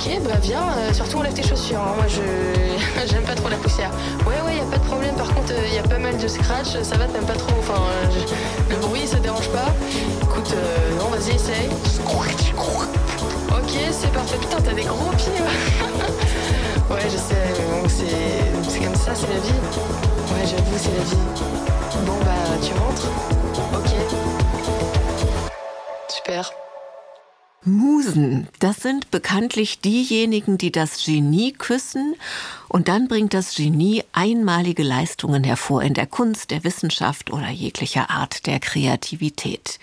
Ok, bah viens, surtout enlève tes chaussures. Hein. Moi, j'aime pas trop la poussière. Ouais, y a pas de problème. Par contre, y a pas mal de scratch. Ça va, t'aimes pas trop. Enfin, le bruit, ça te dérange pas. Écoute, non, vas-y, essaye. Ok, c'est parfait. Putain, t'as des gros pieds. Ouais, je sais. Mais bon, c'est comme ça, c'est la vie. Ouais, j'avoue, c'est la vie. Bon, bah, tu rentres? Ok. Super. Musen, das sind bekanntlich diejenigen, die das Genie küssen, und dann bringt das Genie einmalige Leistungen hervor in der Kunst, der Wissenschaft oder jeglicher Art der Kreativität.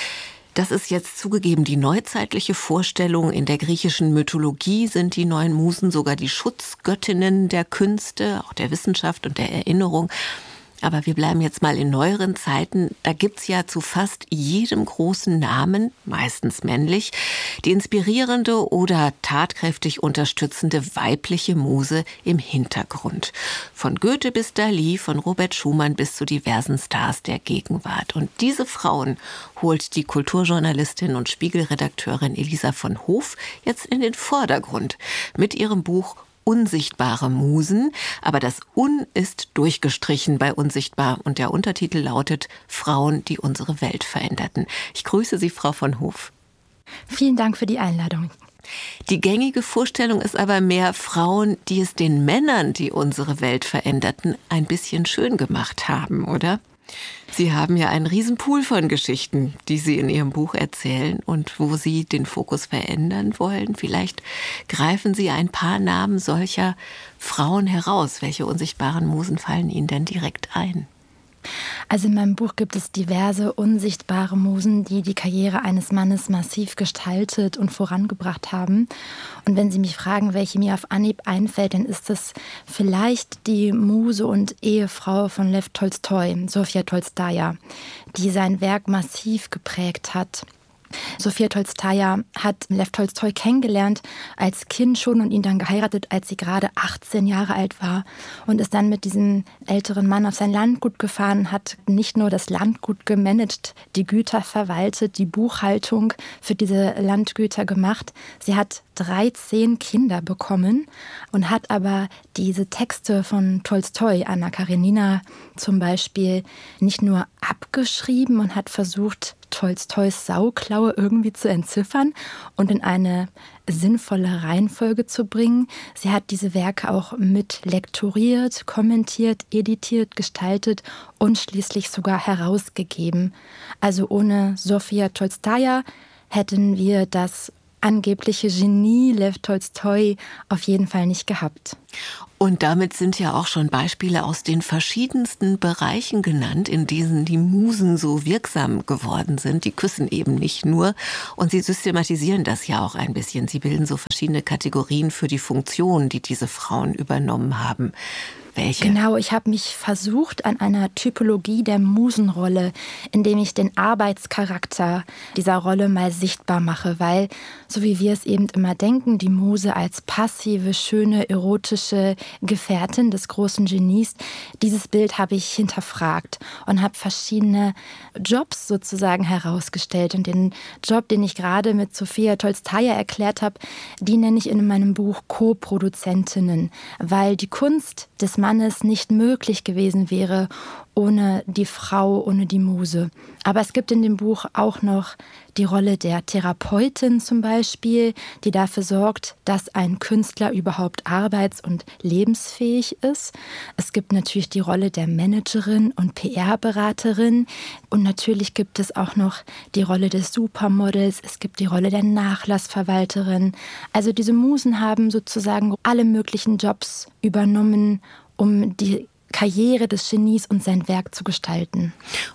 Das ist jetzt zugegeben die neuzeitliche Vorstellung. In der griechischen Mythologie sind die 9 Musen sogar die Schutzgöttinnen der Künste, auch der Wissenschaft und der Erinnerung. Aber wir bleiben jetzt mal in neueren Zeiten. Da gibt's ja zu fast jedem großen Namen, meistens männlich, die inspirierende oder tatkräftig unterstützende weibliche Muse im Hintergrund. Von Goethe bis Dalí, von Robert Schumann bis zu diversen Stars der Gegenwart. Und diese Frauen holt die Kulturjournalistin und Spiegelredakteurin Elisa von Hoof jetzt in den Vordergrund mit ihrem Buch Unsichtbare Musen, aber das Un ist durchgestrichen bei Unsichtbar und der Untertitel lautet Frauen, die unsere Welt veränderten. Ich grüße Sie, Frau von Hoof. Vielen Dank für die Einladung. Die gängige Vorstellung ist aber mehr Frauen, die es den Männern, die unsere Welt veränderten, ein bisschen schön gemacht haben, oder? Sie haben ja einen Riesenpool von Geschichten, die Sie in Ihrem Buch erzählen und wo Sie den Fokus verändern wollen. Vielleicht greifen Sie ein paar Namen solcher Frauen heraus. Welche unsichtbaren Musen fallen Ihnen denn direkt ein? Also in meinem Buch gibt es diverse unsichtbare Musen, die die Karriere eines Mannes massiv gestaltet und vorangebracht haben. Und wenn Sie mich fragen, welche mir auf Anhieb einfällt, dann ist es vielleicht die Muse und Ehefrau von Lew Tolstoi, Sofia Tolstaja, die sein Werk massiv geprägt hat. Sofia Tolstaja hat Lew Tolstoi kennengelernt als Kind schon und ihn dann geheiratet, als sie gerade 18 Jahre alt war und ist dann mit diesem älteren Mann auf sein Landgut gefahren, hat nicht nur das Landgut gemanagt, die Güter verwaltet, die Buchhaltung für diese Landgüter gemacht. Sie hat 13 Kinder bekommen und hat aber diese Texte von Tolstoi, Anna Karenina zum Beispiel, nicht nur abgeschrieben und hat versucht, Tolstois Sauklaue irgendwie zu entziffern und in eine sinnvolle Reihenfolge zu bringen. Sie hat diese Werke auch mit lektoriert, kommentiert, editiert, gestaltet und schließlich sogar herausgegeben. Also ohne Sofia Tolstaja hätten wir das angebliche Genie Lew Tolstoi auf jeden Fall nicht gehabt. Und damit sind ja auch schon Beispiele aus den verschiedensten Bereichen genannt, in denen die Musen so wirksam geworden sind. Die küssen eben nicht nur. Und Sie systematisieren das ja auch ein bisschen. Sie bilden so verschiedene Kategorien für die Funktion, die diese Frauen übernommen haben. Welche? Genau, ich habe mich versucht an einer Typologie der Musenrolle, indem ich den Arbeitscharakter dieser Rolle mal sichtbar mache, weil, so wie wir es eben immer denken, die Muse als passive, schöne, erotische Gefährtin des großen Genies, dieses Bild habe ich hinterfragt und habe verschiedene Jobs sozusagen herausgestellt. Und den Job, den ich gerade mit Sofia Tolstaja erklärt habe, die nenne ich in meinem Buch Co-Produzentinnen, weil die Kunst des Mannes nicht möglich gewesen wäre ohne die Frau, ohne die Muse. Aber es gibt in dem Buch auch noch die Rolle der Therapeutin zum Beispiel, die dafür sorgt, dass ein Künstler überhaupt arbeits- und lebensfähig ist. Es gibt natürlich die Rolle der Managerin und PR-Beraterin. Und natürlich gibt es auch noch die Rolle des Supermodels. Es gibt die Rolle der Nachlassverwalterin. Also diese Musen haben sozusagen alle möglichen Jobs übernommen, um die Karriere des Genies und sein Werk zu gestalten.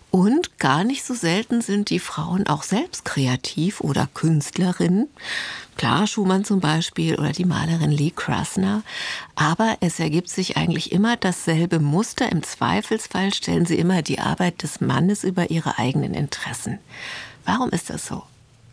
Und gar nicht so selten sind die Frauen auch selbst kreativ oder Künstlerinnen. Clara Schumann zum Beispiel oder die Malerin Lee Krasner. Aber es ergibt sich eigentlich immer dasselbe Muster. Im Zweifelsfall stellen sie immer die Arbeit des Mannes über ihre eigenen Interessen. Warum ist das so?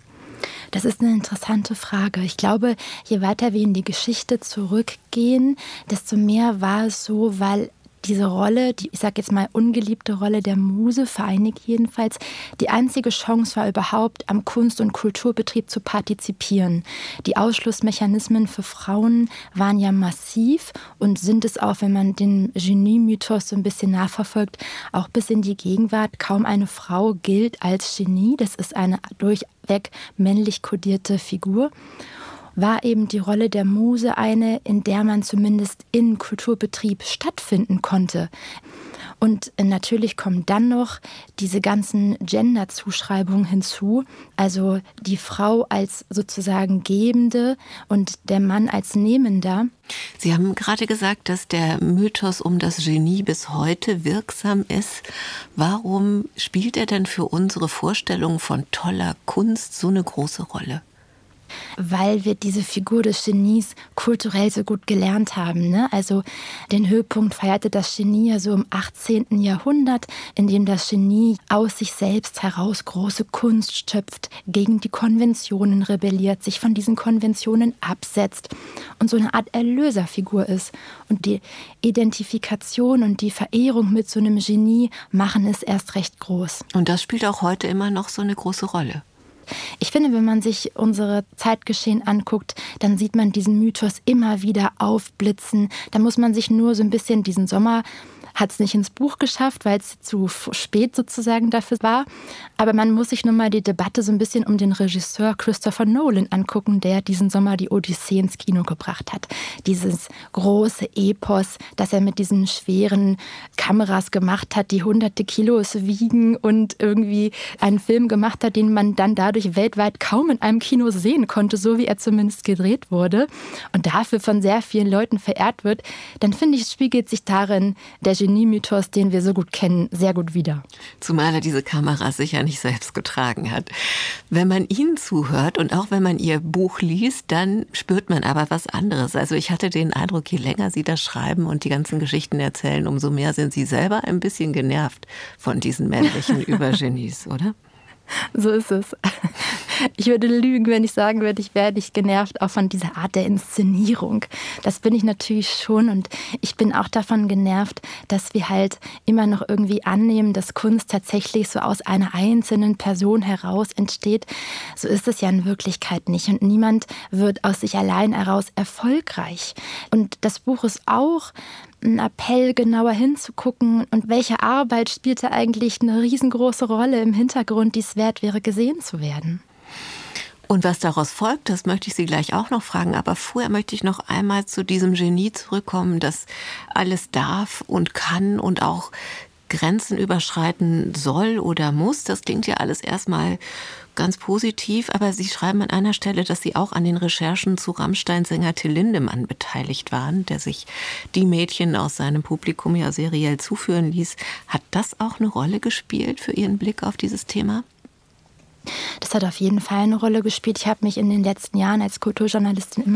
Das ist eine interessante Frage. Ich glaube, je weiter wir in die Geschichte zurückgehen, desto mehr war es so, weil diese Rolle, ich sage jetzt mal ungeliebte Rolle der Muse, vereinigt jedenfalls, die einzige Chance war überhaupt, am Kunst- und Kulturbetrieb zu partizipieren. Die Ausschlussmechanismen für Frauen waren ja massiv und sind es auch, wenn man den Genie-Mythos so ein bisschen nachverfolgt, auch bis in die Gegenwart. Kaum eine Frau gilt als Genie. Das ist eine durchweg männlich kodierte Figur. War eben die Rolle der Muse eine, in der man zumindest in Kulturbetrieb stattfinden konnte. Und natürlich kommen dann noch diese ganzen Gender-Zuschreibungen hinzu, also die Frau als sozusagen Gebende und der Mann als Nehmender. Sie haben gerade gesagt, dass der Mythos um das Genie bis heute wirksam ist. Warum spielt er denn für unsere Vorstellung von toller Kunst so eine große Rolle? Weil wir diese Figur des Genies kulturell so gut gelernt haben, ne? Also den Höhepunkt feierte das Genie ja so im 18. Jahrhundert, in dem das Genie aus sich selbst heraus große Kunst schöpft, gegen die Konventionen rebelliert, sich von diesen Konventionen absetzt und so eine Art Erlöserfigur ist. Und die Identifikation und die Verehrung mit so einem Genie machen es erst recht groß. Und das spielt auch heute immer noch so eine große Rolle. Ich finde, wenn man sich unsere Zeitgeschehen anguckt, dann sieht man diesen Mythos immer wieder aufblitzen. Da muss man sich nur so ein bisschen diesen Sommer, hat es nicht ins Buch geschafft, weil es zu spät sozusagen dafür war. Aber man muss sich nur mal die Debatte so ein bisschen um den Regisseur Christopher Nolan angucken, der diesen Sommer die Odyssee ins Kino gebracht hat. Dieses große Epos, das er mit diesen schweren Kameras gemacht hat, die hunderte Kilos wiegen und irgendwie einen Film gemacht hat, den man dann dadurch weltweit kaum in einem Kino sehen konnte, so wie er zumindest gedreht wurde und dafür von sehr vielen Leuten verehrt wird, dann finde ich, es spiegelt sich darin der Genie-Mythos, den wir so gut kennen, sehr gut wider. Zumal er diese Kameras sicher nicht selbst getragen hat. Wenn man Ihnen zuhört und auch wenn man Ihr Buch liest, dann spürt man aber was anderes. Also ich hatte den Eindruck, je länger Sie das schreiben und die ganzen Geschichten erzählen, umso mehr sind Sie selber ein bisschen genervt von diesen männlichen Übergenies, oder? So ist es. Ich würde lügen, wenn ich sagen würde, ich wäre nicht genervt auch von dieser Art der Inszenierung. Das bin ich natürlich schon und ich bin auch davon genervt, dass wir halt immer noch irgendwie annehmen, dass Kunst tatsächlich so aus einer einzelnen Person heraus entsteht. So ist es ja in Wirklichkeit nicht und niemand wird aus sich allein heraus erfolgreich. Und das Buch ist auch ein Appell, genauer hinzugucken und welche Arbeit spielte eigentlich eine riesengroße Rolle im Hintergrund, die es wert wäre, gesehen zu werden. Und was daraus folgt, das möchte ich Sie gleich auch noch fragen. Aber vorher möchte ich noch einmal zu diesem Genie zurückkommen, das alles darf und kann und auch Grenzen überschreiten soll oder muss. Das klingt ja alles erstmal ganz positiv, aber Sie schreiben an einer Stelle, dass Sie auch an den Recherchen zu Rammstein-Sänger Till Lindemann beteiligt waren, der sich die Mädchen aus seinem Publikum ja seriell zuführen ließ. Hat das auch eine Rolle gespielt für Ihren Blick auf dieses Thema? Das hat auf jeden Fall eine Rolle gespielt. Ich habe mich in den letzten Jahren als Kulturjournalistin immer